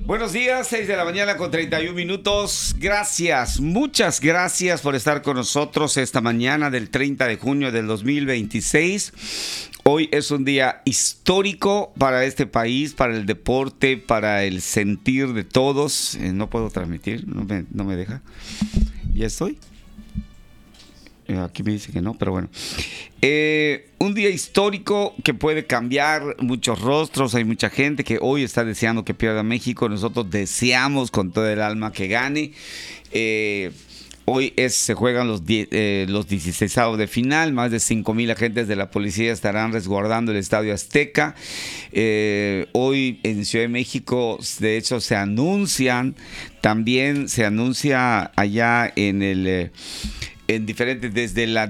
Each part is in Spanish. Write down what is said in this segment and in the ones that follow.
Buenos días, 6 de la mañana con 31 minutos. Gracias, muchas gracias por estar con nosotros esta mañana del 30 de junio del 2026. Hoy es un día histórico para este país, para el deporte, para el sentir de todos. No puedo transmitir, no me deja. ¿Ya estoy? Aquí me dice que no, pero bueno. Un día histórico que puede cambiar muchos rostros. Hay mucha gente que hoy está deseando que pierda México. Nosotros deseamos con todo el alma que gane. Hoy se juegan los 16avos de final. Más de 5,000 agentes de la policía estarán resguardando el Estadio Azteca. Hoy en Ciudad de México, de hecho, se anuncia allá en diferentes, desde la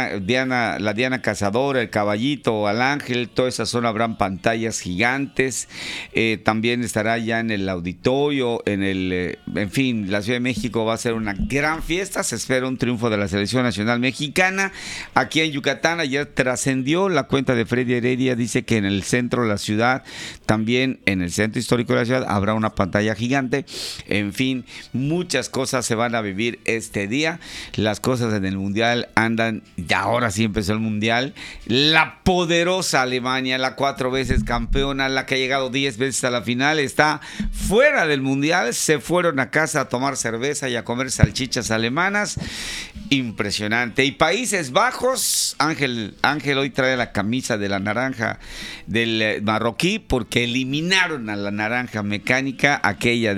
Diana Cazadora, el Caballito, al Ángel, toda esa zona habrán pantallas gigantes. También estará ya en el auditorio, en fin, la Ciudad de México va a ser una gran fiesta. Se espera un triunfo de la selección nacional mexicana. Aquí en Yucatán, ayer trascendió la cuenta de Freddy Heredia, dice que en el centro de la ciudad, también en el centro histórico de la ciudad, habrá una pantalla gigante. En fin, muchas cosas se van a vivir este día. Las cosas en el Mundial andan, y ahora sí empezó el Mundial. La poderosa Alemania, la 4 veces campeona, la que ha llegado 10 veces a la final, está fuera del Mundial. Se fueron a casa a tomar cerveza y a comer salchichas alemanas. Impresionante. Y Países Bajos, Ángel hoy trae la camisa de la naranja del marroquí, porque eliminaron a la naranja mecánica, aquella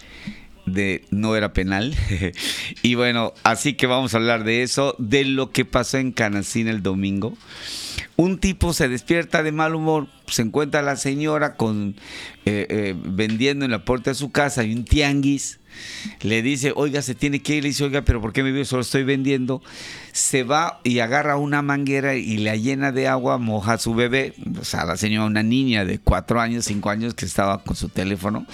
no era penal. Y bueno, así que vamos a hablar de eso, de lo que pasó en Canacín el domingo. Un tipo se despierta de mal humor, se encuentra a la señora vendiendo en la puerta de su casa, hay un tianguis. Le dice, oiga, se tiene que ir. Le dice, oiga, pero ¿por qué me vio? Solo estoy vendiendo. Se va y agarra una manguera y la llena de agua, moja a su bebé. O sea, la señora, una niña de 4 años, 5 años, que estaba con su teléfono.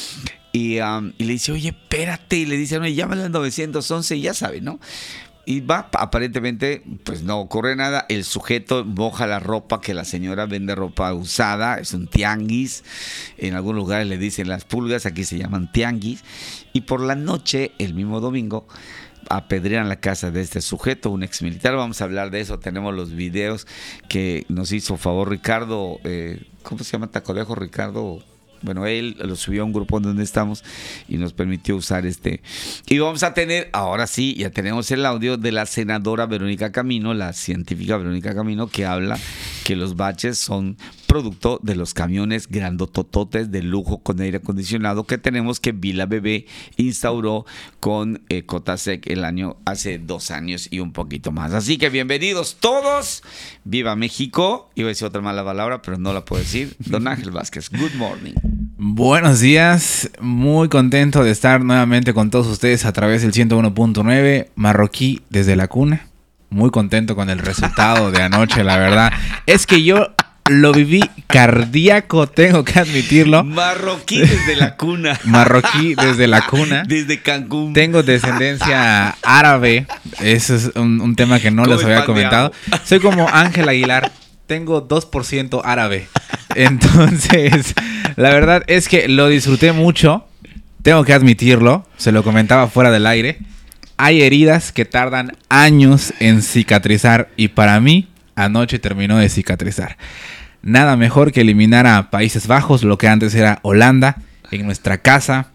Y le dice, oye, espérate. Y le dice, oye, llámale al 911 y ya sabe, ¿no? Y va, aparentemente, pues no ocurre nada. El sujeto moja la ropa, que la señora vende ropa usada. Es un tianguis. En algunos lugares le dicen las pulgas, aquí se llaman tianguis. Y por la noche, el mismo domingo, apedrean la casa de este sujeto, un exmilitar. Vamos a hablar de eso. Tenemos los videos que nos hizo favor Ricardo. ¿Cómo se llama? Tacodejo, Ricardo. Bueno, él lo subió a un grupo donde estamos y nos permitió usar Y vamos a tener, ahora sí, ya tenemos el audio de la senadora Verónica Camino, la científica Verónica Camino, que habla que los baches son producto de los camiones grandotototes de lujo con aire acondicionado que tenemos, que Vila Bebé instauró con Cotasec hace 2 años y un poquito más. Así que bienvenidos todos. ¡Viva México! Iba a decir otra mala palabra, pero no la puedo decir. Don Ángel Vázquez, good morning. Buenos días, muy contento de estar nuevamente con todos ustedes a través del 101.9, marroquí desde la cuna. Muy contento con el resultado de anoche, la verdad. Es que yo lo viví cardíaco, tengo que admitirlo. Marroquí desde la cuna. Marroquí desde la cuna. Desde Cancún. Tengo descendencia árabe. Eso es un tema que no les había comentado. Soy como Ángel Aguilar. Tengo 2% árabe. Entonces, la verdad es que lo disfruté mucho. Tengo que admitirlo. Se lo comentaba fuera del aire. Hay heridas que tardan años en cicatrizar. Y para mí, anoche terminó de cicatrizar. Nada mejor que eliminar a Países Bajos, lo que antes era Holanda, en nuestra casa,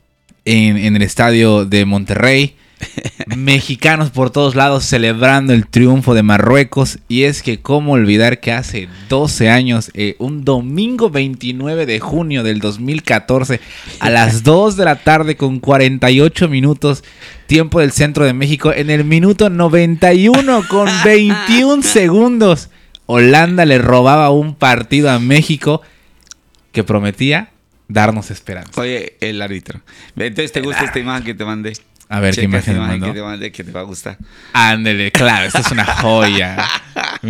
en el estadio de Monterrey. Mexicanos por todos lados celebrando el triunfo de Marruecos. Y es que cómo olvidar que hace 12 años, un domingo 29 de junio del 2014, a las 2 de la tarde con 48 minutos, tiempo del centro de México, en el minuto 91 con 21 segundos, Holanda le robaba un partido a México que prometía darnos esperanza. Oye, el árbitro. Entonces, ¿te gusta esta imagen que te mandé? A ver, ¿qué imagen me mandó? Que te va a gustar. Ándele, claro, esta es una joya.